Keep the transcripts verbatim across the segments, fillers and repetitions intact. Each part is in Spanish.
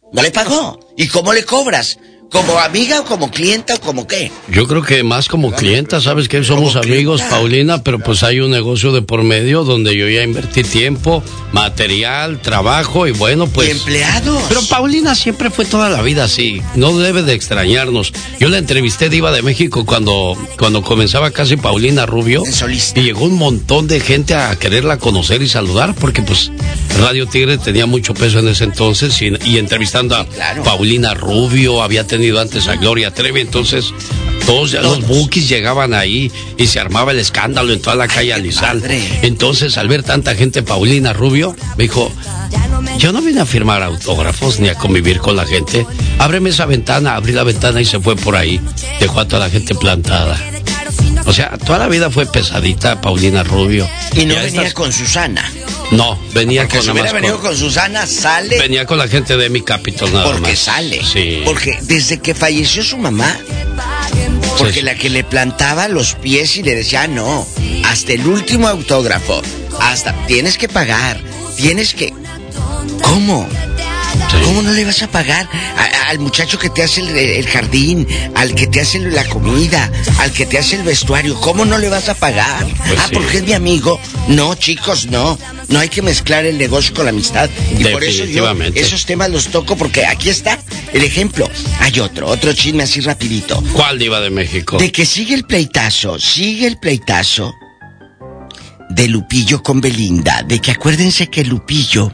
No le pagó. ¿Y cómo le cobras? ¿Como amiga o como clienta o como qué? Yo creo que más como clienta, sabes que somos amigos, Paulina, pero pues hay un negocio de por medio donde yo ya invertí tiempo, material, trabajo y bueno, pues... ¿Y empleados? Pero Paulina siempre fue toda la vida así, no debe de extrañarnos. Yo la entrevisté Diva de México cuando, cuando comenzaba casi Paulina Rubio y llegó un montón de gente a quererla conocer y saludar porque pues Radio Tigre tenía mucho peso en ese entonces y, y entrevistando a sí, claro. Paulina Rubio, había tenido antes a Gloria Trevi, entonces todos ya los bookies llegaban ahí y se armaba el escándalo en toda la calle Alizal. Entonces al ver tanta gente, Paulina Rubio me dijo, yo no vine a firmar autógrafos ni a convivir con la gente, ábreme esa ventana. Abrí la ventana y se fue por ahí, dejó a toda la gente plantada. O sea, toda la vida fue pesadita Paulina Rubio. Y no y venía estas... con Susana. No, venía porque con... si hubiera venido con... con Susana, sale... Venía con la gente de Mi Capitol nada porque más. Porque sale. Sí. Porque desde que falleció su mamá, porque sí. La que le plantaba los pies y le decía, no, hasta el último autógrafo, hasta tienes que pagar, tienes que... ¿Cómo? Sí. ¿Cómo no le vas a pagar a, al muchacho que te hace el, el jardín, al que te hace la comida, al que te hace el vestuario? ¿Cómo no le vas a pagar? Pues ah, sí. Porque es mi amigo. No, chicos, no. No hay que mezclar el negocio con la amistad. Y por eso yo esos temas los toco porque aquí está el ejemplo. Hay otro, otro chisme así rapidito. ¿Cuál, Diva de México? De que sigue el pleitazo, sigue el pleitazo de Lupillo con Belinda. De que acuérdense que Lupillo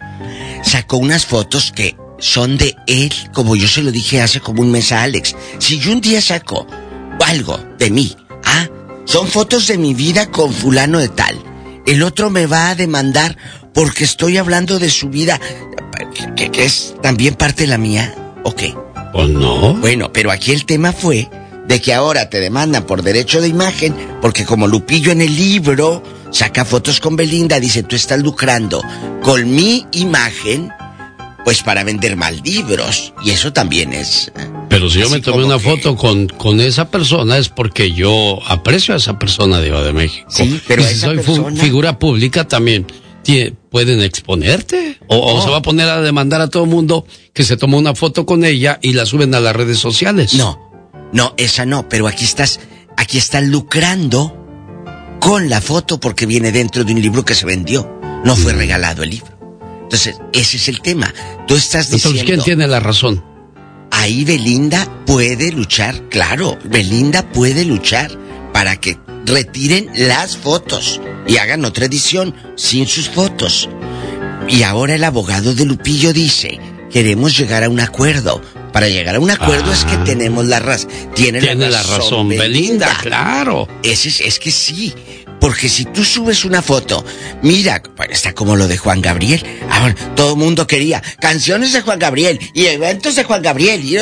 sacó unas fotos que son de él, como yo se lo dije hace como un mes a Alex. Si yo un día saco algo de mí, ah, son fotos de mi vida con fulano de tal, el otro me va a demandar porque estoy hablando de su vida, que, que es también parte de la mía, ¿o qué? Pues no. Bueno, pero aquí el tema fue de que ahora te demandan por derecho de imagen, porque como Lupillo en el libro saca fotos con Belinda, dice, tú estás lucrando con mi imagen, pues para vender más libros, y eso también es... Pero si yo me tomé una que... foto con, con esa persona es porque yo aprecio a esa persona, Diva de México. Sí, pero y si esa soy persona... figura pública también, ¿pueden exponerte? O, oh. o se va a poner a demandar a todo el mundo que se tomó una foto con ella y la suben a las redes sociales. No, no, esa no, pero aquí estás, aquí estás lucrando con la foto porque viene dentro de un libro que se vendió. No fue mm. regalado el libro. Entonces, ese es el tema. Tú estás diciendo... Entonces, ¿quién tiene la razón? Ahí Belinda puede luchar, claro, Belinda puede luchar para que retiren las fotos y hagan otra edición sin sus fotos. Y ahora el abogado de Lupillo dice, queremos llegar a un acuerdo. Para llegar a un acuerdo ah, es que tenemos la razón. Tiene, tiene la razón, la razón Belinda, Belinda, claro. Ese es, es que sí. Porque si tú subes una foto, mira, bueno, está como lo de Juan Gabriel. Ahora, todo el mundo quería canciones de Juan Gabriel y eventos de Juan Gabriel. Y...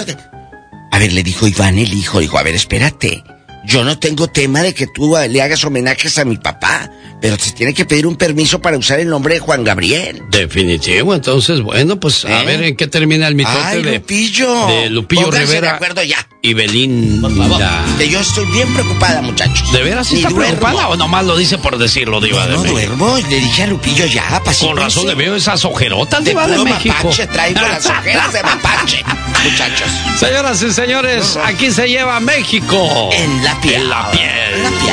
A ver, le dijo Iván el hijo, dijo, a ver, espérate. Yo no tengo tema de que tú le hagas homenajes a mi papá, pero te tiene que pedir un permiso para usar el nombre de Juan Gabriel. Definitivo, entonces, bueno, pues ¿Eh? a ver en qué termina el mitote Ay, de Lupillo. de Lupillo Pónganse Rivera de acuerdo ya. Y Belinda. Por favor, que yo estoy bien preocupada, muchachos. ¿De veras sí está preocupada o nomás lo dice por decirlo, Diva no, de no México? No duermo, le dije a Lupillo ya, pacífico. Con razón le veo esas ojerotas, de Diva de México. Mapache, traigo las ojeras de mapache, muchachos. Señoras y señores, no, no. aquí se lleva México. En la piel. En la piel. En la piel.